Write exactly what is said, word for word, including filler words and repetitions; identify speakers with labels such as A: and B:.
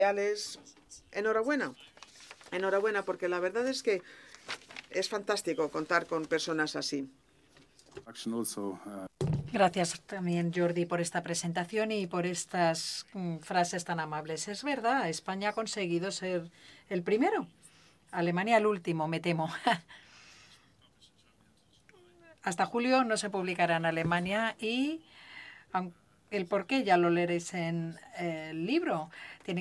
A: Enhorabuena, enhorabuena, porque la verdad es que es fantástico contar con personas así.
B: Gracias también, Jordi, por esta presentación y por estas mm, frases tan amables. Es verdad, España ha conseguido ser el primero. Alemania el último, me temo. Hasta julio no se publicará en Alemania y el por qué ya lo leeréis en el libro. Tiene